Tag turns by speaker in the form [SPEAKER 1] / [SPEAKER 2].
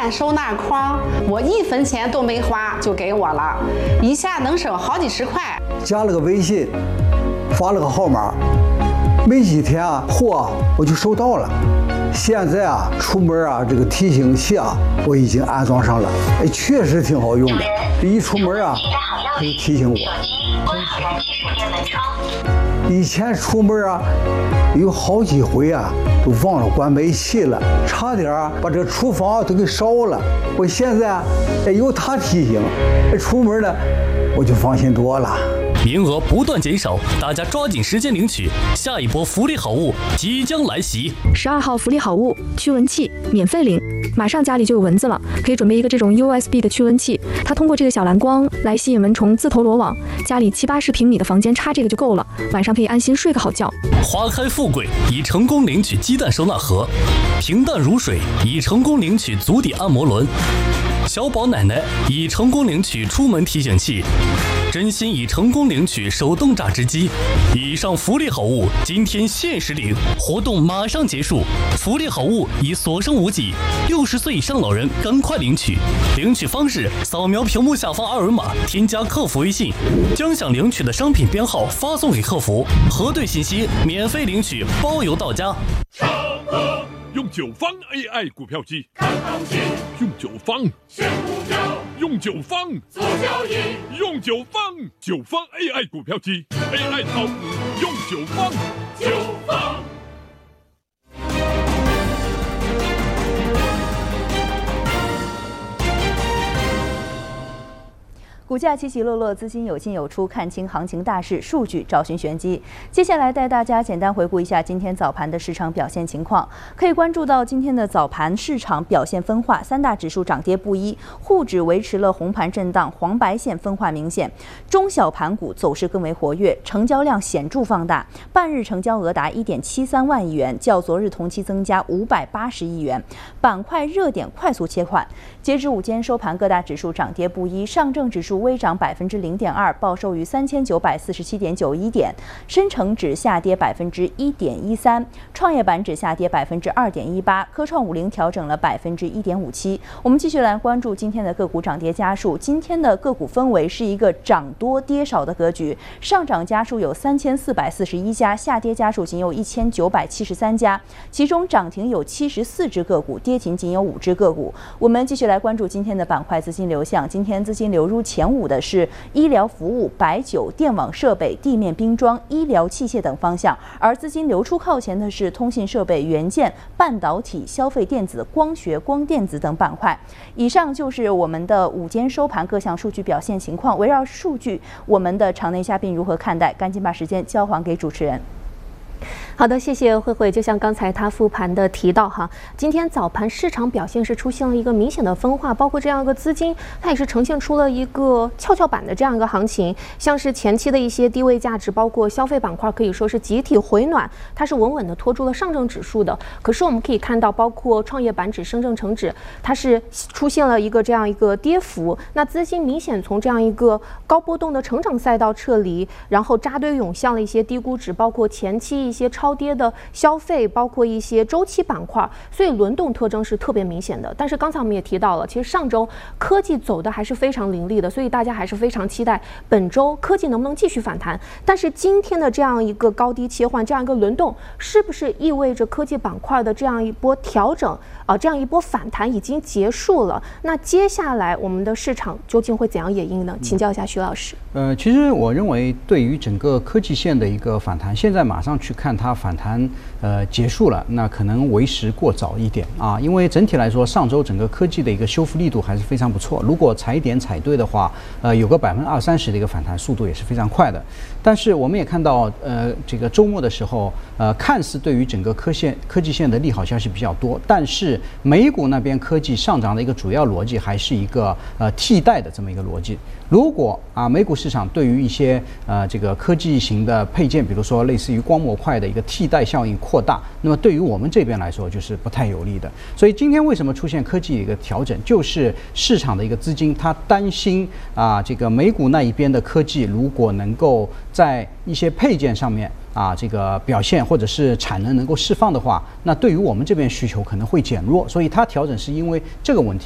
[SPEAKER 1] 弹收纳筐，我1分钱都没花就给我了，一下能省好几十块。
[SPEAKER 2] 加了个微信，发了个号码，没几天啊，货我就收到了。现在啊，出门啊，这个提醒器啊，我已经安装上了，哎，确实挺好用的。一出门啊，它就提醒我。以前出门啊，有好几回啊，都忘了关煤气了，差点啊把这厨房都给烧了。我现在啊，有它提醒，出门呢我就放心多了。
[SPEAKER 3] 名额不断减少，大家抓紧时间领取，下一波福利好物即将来袭。
[SPEAKER 4] 12号福利好物，驱蚊器免费领，马上家里就有蚊子了，可以准备一个这种 USB 的驱蚊器，它通过这个小蓝光来吸引蚊虫自投罗网，家里70-80平米的房间插这个就够了，晚上可以安心睡个好觉。
[SPEAKER 3] 花开富贵已成功领取鸡蛋收纳盒，平淡如水已成功领取足底按摩轮，小宝奶奶已成功领取出门提醒器，真心已成功领取手动榨汁机。以上福利好物今天限时领，活动马上结束，福利好物已所剩无几，60岁以上老人赶快领取。领取方式：扫描屏幕下方2维码，添加客服微信，将想领取的商品编号发送给客服，核对信息，免费领取，包邮到家。
[SPEAKER 5] 用9方 AI 股票机看行情，用9方选股票，用9方做交易，用9方AI 股票机 AI 炒股，用9方。
[SPEAKER 6] 股价起起落落，资金有进有出，看清行情大势，数据找寻玄机。接下来带大家简单回顾一下今天早盘的市场表现情况。可以关注到今天的早盘市场表现分化，3大指数涨跌不一，沪指维持了红盘震荡，黄白线分化明显。中小盘股走势更为活跃，成交量显著放大，半日成交额达1.73万亿元，较昨日同期增加580亿元。板块热点快速切换。截至午间收盘，各大指数涨跌不一，上证指数微涨0.2%，报收于3947.91点；深成指下跌1.13%，创业板指下跌2.18%，科创50调整了1.57%。我们继续来关注今天的个股涨跌家数。今天的个股氛围是一个涨多跌少的格局，上涨家数有3441家，下跌家数仅有1973家，其中涨停有74只个股，跌停仅有5只个股。我们继续来关注今天的板块资金流向。今天资金流入前5的是医疗服务、白酒、电网设备、地面冰装、医疗器械等方向，而资金流出靠前的是通信设备、元件、半导体、消费电子、光学、光电子等板块。以上就是我们的午间收盘各项数据表现情况。围绕数据，我们的场内嘉宾如何看待？赶紧把时间交还给主持人。
[SPEAKER 7] 好的，谢谢慧慧。就像刚才他复盘的提到哈，今天早盘市场表现是出现了一个明显的分化，包括这样一个资金，它也是呈现出了一个跷跷板的这样一个行情。像是前期的一些低位价值，包括消费板块，可以说是集体回暖，它是稳稳的拖住了上证指数的。可是我们可以看到，包括创业板指、深证成指，它是出现了一个这样一个跌幅。那资金明显从这样一个高波动的成长赛道撤离，然后扎堆涌向了一些低估值，包括前期一些超跌的消费，包括一些周期板块，所以轮动特征是特别明显的。但是刚才我们也提到了，其实上周科技走的还是非常凌厉的，所以大家还是非常期待本周科技能不能继续反弹。但是今天的这样一个高低切换，这样一个轮动，是不是意味着科技板块的这样一波调整这样一波反弹已经结束了？那接下来我们的市场究竟会怎样演绎呢？请教一下徐老师。
[SPEAKER 8] 其实我认为对于整个科技线的一个反弹，现在马上去看它反弹结束了，那可能为时过早一点啊。因为整体来说，上周整个科技的一个修复力度还是非常不错。如果踩点踩对的话，有个20-30%的一个反弹速度也是非常快的。但是我们也看到，这个周末的时候，看似对于整个科技线的利好消息比较多，但是美股那边科技上涨的一个主要逻辑还是一个替代的这么一个逻辑。如果美股市场对于一些这个科技型的配件，比如说类似于光模块的一个替代效应扩大，那么对于我们这边来说就是不太有利的。所以今天为什么出现科技的一个调整，就是市场的一个资金它担心这个美股那一边的科技如果能够在一些配件上面这个表现或者是产能能够释放的话，那对于我们这边需求可能会减弱，所以它调整是因为这个问题。